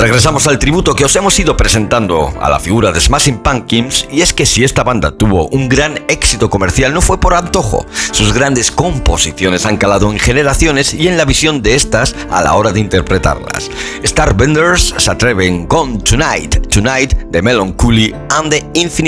Regresamos al tributo que os hemos ido presentando a la figura de Smashing Pumpkins, y es que si esta banda tuvo un gran éxito comercial no fue por antojo. Sus grandes composiciones han calado en generaciones y en la visión de estas a la hora de interpretarlas. Starbenders se atreven con Tonight, Tonight, The Melancholy and the Infinite